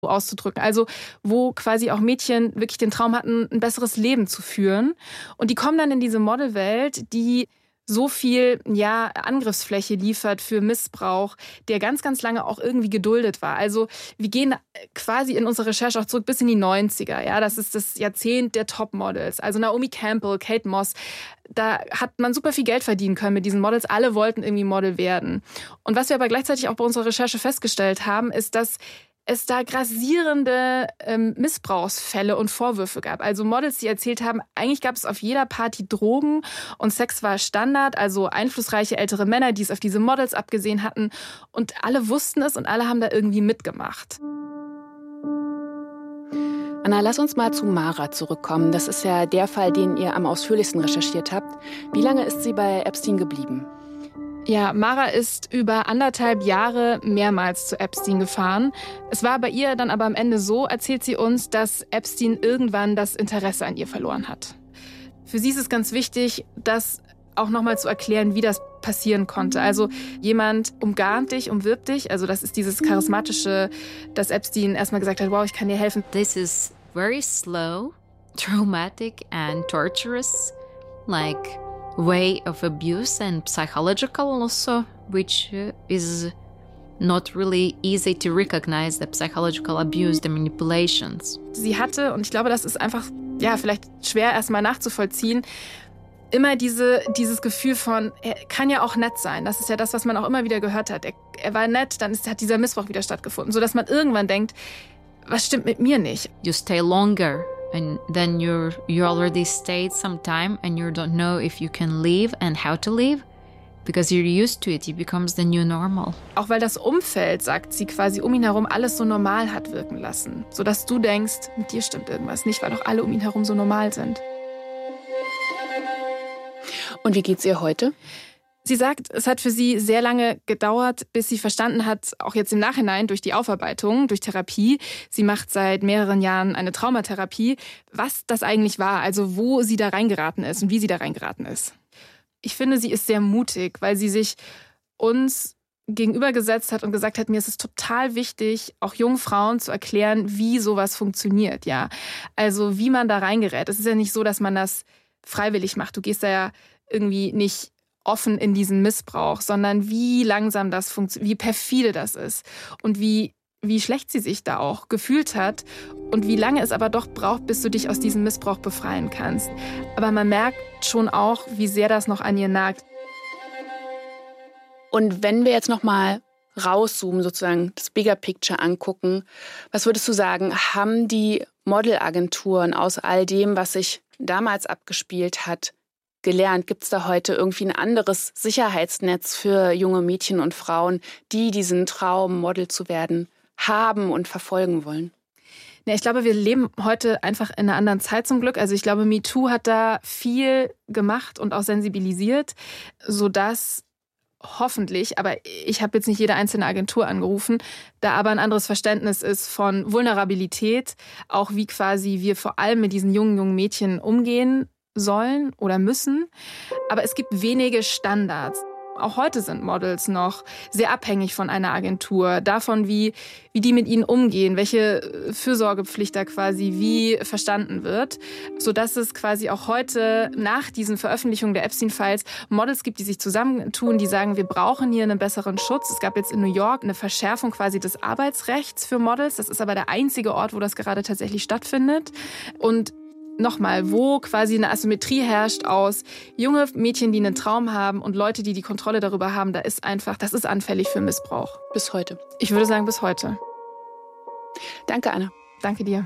auszudrücken. Also wo quasi auch Mädchen wirklich den Traum hatten, ein besseres Leben zu führen. Und die kommen dann in diese Modelwelt, die so viel Angriffsfläche liefert für Missbrauch, der ganz, ganz lange auch irgendwie geduldet war. Also wir gehen quasi in unserer Recherche auch zurück bis in die 90er. Ja? Das ist das Jahrzehnt der Topmodels. Also Naomi Campbell, Kate Moss. Da hat man super viel Geld verdienen können mit diesen Models. Alle wollten irgendwie Model werden. Und was wir aber gleichzeitig auch bei unserer Recherche festgestellt haben, ist, dass es da grassierende Missbrauchsfälle und Vorwürfe gab. Also Models, die erzählt haben, eigentlich gab es auf jeder Party Drogen und Sex war Standard, also einflussreiche ältere Männer, die es auf diese Models abgesehen hatten. Und alle wussten es und alle haben da irgendwie mitgemacht. Anna, lass uns mal zu Mara zurückkommen. Das ist ja der Fall, den ihr am ausführlichsten recherchiert habt. Wie lange ist sie bei Epstein geblieben? Ja, Mara ist über 1,5 Jahre mehrmals zu Epstein gefahren. Es war bei ihr dann aber am Ende so, erzählt sie uns, dass Epstein irgendwann das Interesse an ihr verloren hat. Für sie ist es ganz wichtig, das auch nochmal zu erklären, wie das passieren konnte. Also jemand umgarnt dich, umwirbt dich. Also das ist dieses Charismatische, dass Epstein erstmal gesagt hat, wow, ich kann dir helfen. This is very slow, traumatic and torturous, like way of abuse and psychological also, which is not really easy to recognize the psychological abuse, the manipulations. Sie hatte, und ich glaube, das ist einfach, vielleicht schwer erstmal nachzuvollziehen, immer dieses Gefühl von, er kann ja auch nett sein. Das ist ja das, was man auch immer wieder gehört hat. Er war nett, dann hat dieser Missbrauch wieder stattgefunden, sodass man irgendwann denkt, was stimmt mit mir nicht? You stay longer. And then you already stayed some time and you don't know if you can leave and how to leave because you're used to it. It becomes the new normal. Auch weil das Umfeld, sagt sie, quasi um ihn herum alles so normal hat wirken lassen. Sodass du denkst, mit dir stimmt irgendwas nicht, weil doch alle um ihn herum so normal sind. Und wie geht's ihr heute? Sie sagt, es hat für sie sehr lange gedauert, bis sie verstanden hat, auch jetzt im Nachhinein durch die Aufarbeitung, durch Therapie, sie macht seit mehreren Jahren eine Traumatherapie, was das eigentlich war, also wo sie da reingeraten ist und wie sie da reingeraten ist. Ich finde, sie ist sehr mutig, weil sie sich uns gegenübergesetzt hat und gesagt hat, mir ist es total wichtig, auch jungen Frauen zu erklären, wie sowas funktioniert, ja. Also wie man da reingerät. Es ist ja nicht so, dass man das freiwillig macht. Du gehst da ja irgendwie nicht offen in diesen Missbrauch, sondern wie langsam das funktioniert, wie perfide das ist und wie schlecht sie sich da auch gefühlt hat und wie lange es aber doch braucht, bis du dich aus diesem Missbrauch befreien kannst. Aber man merkt schon auch, wie sehr das noch an ihr nagt. Und wenn wir jetzt noch mal rauszoomen, sozusagen das Bigger Picture angucken, was würdest du sagen, haben die Modelagenturen aus all dem, was sich damals abgespielt hat, gelernt? Gibt es da heute irgendwie ein anderes Sicherheitsnetz für junge Mädchen und Frauen, die diesen Traum, Model zu werden, haben und verfolgen wollen? Ja, ich glaube, wir leben heute einfach in einer anderen Zeit zum Glück. Also ich glaube, MeToo hat da viel gemacht und auch sensibilisiert, sodass hoffentlich, aber ich habe jetzt nicht jede einzelne Agentur angerufen, da aber ein anderes Verständnis ist von Vulnerabilität, auch wie quasi wir vor allem mit diesen jungen Mädchen umgehen sollen oder müssen. Aber es gibt wenige Standards. Auch heute sind Models noch sehr abhängig von einer Agentur, davon, wie die mit ihnen umgehen, welche Fürsorgepflicht da quasi wie verstanden wird, sodass es quasi auch heute nach diesen Veröffentlichungen der Epstein-Files Models gibt, die sich zusammentun, die sagen, wir brauchen hier einen besseren Schutz. Es gab jetzt in New York eine Verschärfung quasi des Arbeitsrechts für Models. Das ist aber der einzige Ort, wo das gerade tatsächlich stattfindet. Und nochmal, wo quasi eine Asymmetrie herrscht aus junge Mädchen, die einen Traum haben und Leute, die die Kontrolle darüber haben, das ist anfällig für Missbrauch. Bis heute? Ich würde sagen, bis heute. Danke, Anna. Danke dir.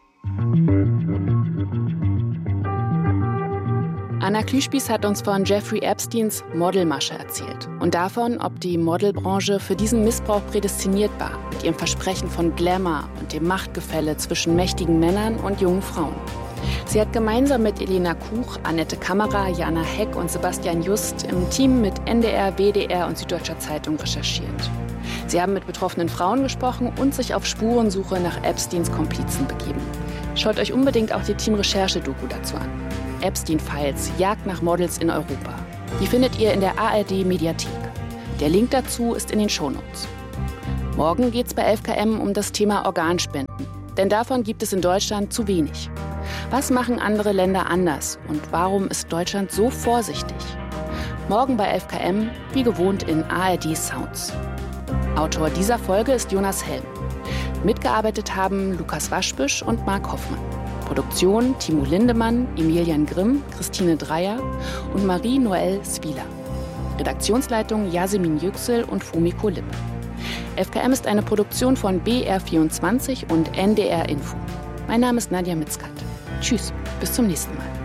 Anna Klüspieß hat uns von Jeffrey Epsteins Modelmasche erzählt und davon, ob die Modelbranche für diesen Missbrauch prädestiniert war, mit ihrem Versprechen von Glamour und dem Machtgefälle zwischen mächtigen Männern und jungen Frauen. Sie hat gemeinsam mit Elena Kuch, Annette Kammerer, Jana Heck und Sebastian Just im Team mit NDR, WDR und Süddeutscher Zeitung recherchiert. Sie haben mit betroffenen Frauen gesprochen und sich auf Spurensuche nach Epsteins Komplizen begeben. Schaut euch unbedingt auch die Team-Recherche-Doku dazu an. Epstein-Files, Jagd nach Models in Europa. Die findet ihr in der ARD-Mediathek. Der Link dazu ist in den Shownotes. Morgen geht es bei 11KM um das Thema Organspenden. Denn davon gibt es in Deutschland zu wenig. Was machen andere Länder anders und warum ist Deutschland so vorsichtig? Morgen bei 11KM, wie gewohnt in ARD Sounds. Autor dieser Folge ist Jonas Helm. Mitgearbeitet haben Lukas Waschbüsch und Marc Hoffmann. Produktion Timo Lindemann, Emilian Grimm, Christine Dreyer und Marie-Noël Swieler. Redaktionsleitung Yasemin Yüksel und Fumiko Lipp. 11KM ist eine Produktion von BR24 und NDR Info. Mein Name ist Nadja Mitzkat. Tschüss, bis zum nächsten Mal.